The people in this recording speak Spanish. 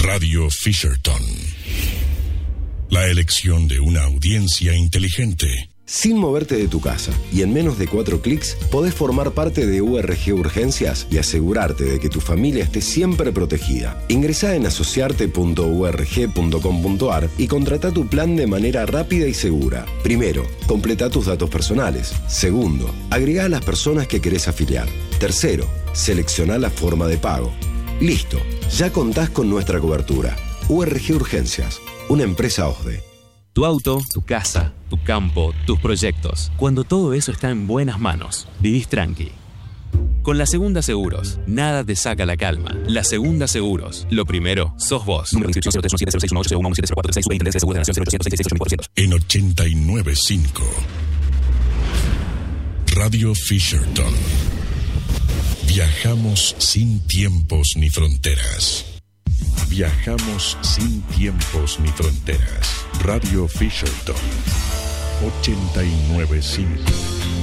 Radio Fisherton. La elección de una audiencia inteligente. Sin moverte de tu casa y en menos de 4 clics, podés formar parte de URG Urgencias y asegurarte de que tu familia esté siempre protegida. Ingresá en asociarte.urg.com.ar y contratá tu plan de manera rápida y segura. Primero, completa tus datos personales. Segundo, agregá a las personas que querés afiliar. Tercero, seleccioná la forma de pago. Listo, ya contás con nuestra cobertura. URG Urgencias, una empresa OSDE. Tu auto, tu casa, tu campo, tus proyectos. Cuando todo eso está en buenas manos, vivís tranqui. Con La Segunda Seguros, nada te saca la calma. La Segunda Seguros, lo primero, sos vos. En 89.5 Radio Fisherton. Viajamos sin tiempos ni fronteras. Viajamos sin tiempos ni fronteras. Radio Fisherton 89.5.